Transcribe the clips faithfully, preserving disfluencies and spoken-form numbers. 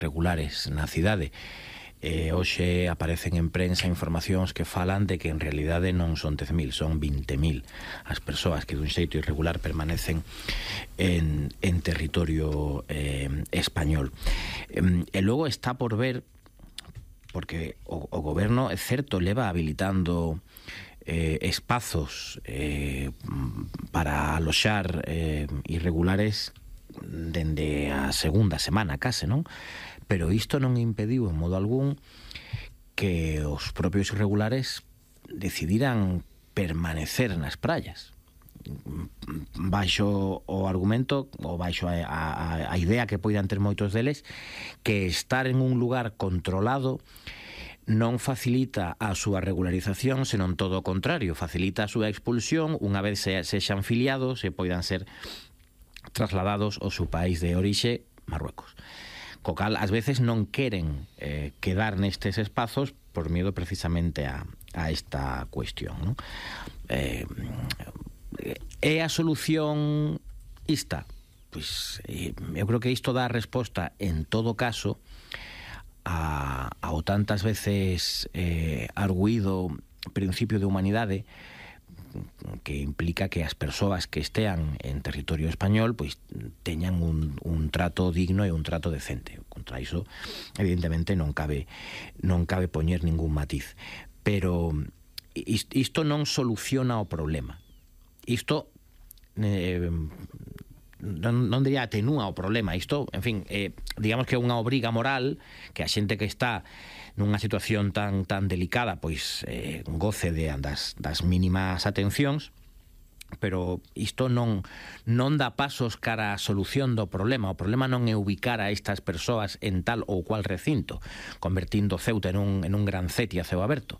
regulares na cidade. Eh, hoxe aparecen en prensa informacións que falan de que en realidade non son dez mil, son vinte mil as persoas que dun xeito irregular permanecen en, en territorio eh, español. Eh, e logo está por ver, porque o, o goberno, é certo, leva habilitando eh, espazos eh, para aloxar eh, irregulares dende a segunda semana case, non? Pero isto non impediu en modo algún que os propios irregulares decidiran permanecer nas praias, baixo o argumento ou baixo a, a, a idea que poidan ter moitos deles, que estar en un lugar controlado non facilita a súa regularización, senón todo o contrario, facilita a súa expulsión unha vez se, sexan filiados e poidan ser trasladados ao seu país de orixe, Marruecos. Co cal, ás veces non queren eh, quedar nestes espazos por miedo precisamente a, a esta cuestión, non? Eh, é a solución ista? Pois eh, eu creo que isto dá a resposta en todo caso a, ao tantas veces eh, arguído principio de humanidade, que implica que as persoas que estean en territorio español pois teñan un, un trato digno e un trato decente. Contra iso, evidentemente, non cabe non cabe poñer ningún matiz. Pero isto non soluciona o problema. Isto eh, non, non diría atenúa o problema. Isto, en fin, eh, digamos que é unha obriga moral que a xente que está nunha situación tan tan delicada pois eh, goce de das, das mínimas atencións, pero isto non non dá pasos cara á solución do problema. O problema non é ubicar a estas persoas en tal ou cual recinto, convertindo Ceuta en un, en un gran Ceti a ceo aberto.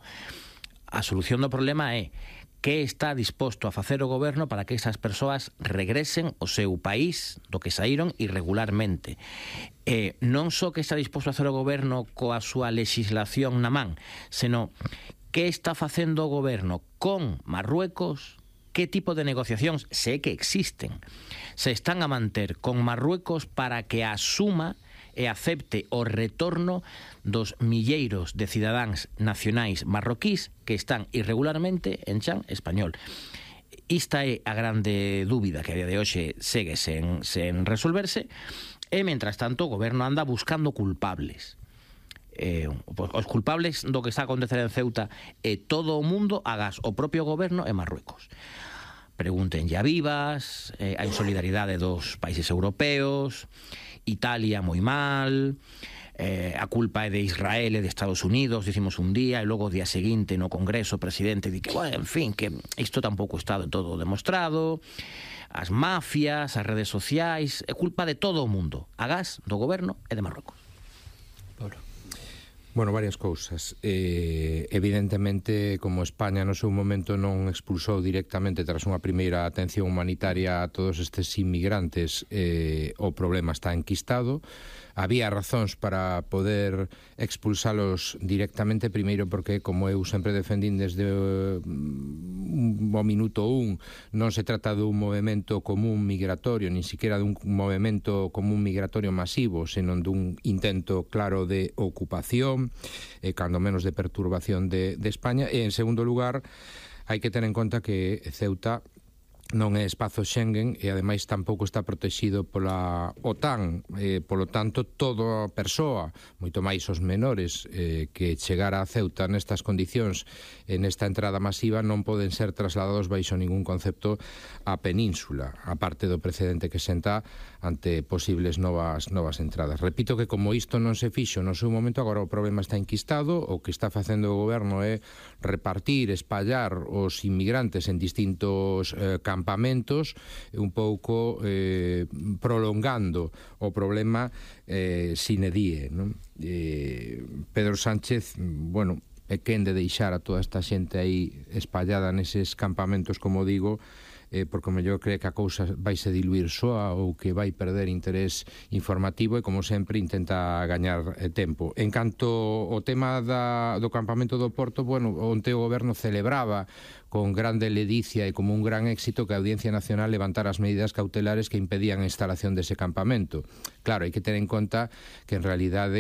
A solución do problema é que está disposto a facer o goberno para que esas persoas regresen ao seu país do que saíron irregularmente. E non só que está disposto a facer o goberno coa súa legislación na man, senón que está facendo o goberno con Marruecos, que tipo de negociacións, se que existen, se están a manter con Marruecos para que asuma e acepte o retorno dos milleiros de cidadáns nacionais marroquís que están irregularmente en chan español. Esta é a grande dúbida que a día de hoxe segue sen, sen resolverse, e, mentras tanto, o goberno anda buscando culpables. Eh, os culpables do que está a acontecer en Ceuta e todo o mundo agás o propio goberno e Marruecos. Preguntenlle a Vivas, eh, a insolidaridade dos países europeos, Italia moi mal, eh, a culpa é de Israel e de Estados Unidos, dicimos un día, e logo o día seguinte no Congreso o presidente di que, bueno, en fin, que isto tampouco está de todo demostrado, as mafias, as redes sociais, é culpa de todo o mundo, agás do goberno e de Marruecos. Claro. Bueno, varias cousas. Eh, evidentemente, como España no seu momento non expulsou directamente tras unha primeira atención humanitaria a todos estes inmigrantes, eh, o problema está enquistado. Había razóns para poder expulsalos directamente, primeiro porque, como eu sempre defendín desde o minuto un, non se trata dun movimento común migratorio, nin siquiera dun movimento común migratorio masivo, senón dun intento claro de ocupación, e cando menos de perturbación de, de España. E, en segundo lugar, hai que ter en conta que Ceuta non é espazo Schengen e ademais tampouco está protegido pola OTAN, eh, polo tanto toda persoa, moito máis os menores eh, que chegara a Ceuta nestas condicións, en esta entrada masiva, non poden ser trasladados baixo ningún concepto á península, aparte do precedente que senta ante posibles novas novas entradas. Repito que como isto non se fixo no seu momento, agora o problema está enquistado. O que está facendo o goberno é repartir, espallar os inmigrantes en distintos eh, campamentos, un pouco eh, prolongando o problema eh, sine die, non? Eh, Pedro Sánchez, bueno, é quen de deixar a toda esta xente aí espallada neses campamentos, como digo, eh, porque o mellor cree que a cousa vai se diluir soa ou que vai perder interés informativo e, como sempre, intenta gañar eh, tempo. En canto ao tema da, do campamento do Porto, bueno, onte o goberno celebraba con grande ledicia e como un gran éxito que a Audiencia Nacional levantara as medidas cautelares que impedían a instalación dese campamento. Claro, hai que ter en conta que en realidade